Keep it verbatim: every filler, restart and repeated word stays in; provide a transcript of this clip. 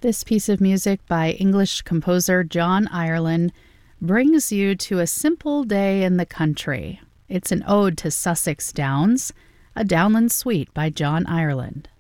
This piece of music by English composer John Ireland brings you to a simple day in the country. It's an ode to Sussex Downs, a Downland Suite by John Ireland.